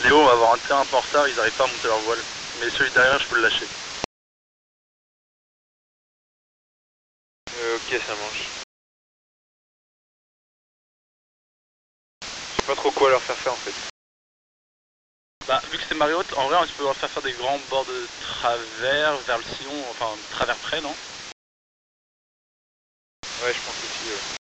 Léo, on va avoir un terrain un peu en retard, ils arrivent pas à monter leur voile. Mais celui derrière, je peux le lâcher. Ok, ça marche. Je sais pas trop quoi leur faire faire en fait. Bah, vu que c'est marée haute, en vrai, tu peux leur faire des grands bords de travers vers le sillon, enfin, travers près, non? Ouais, je pense aussi.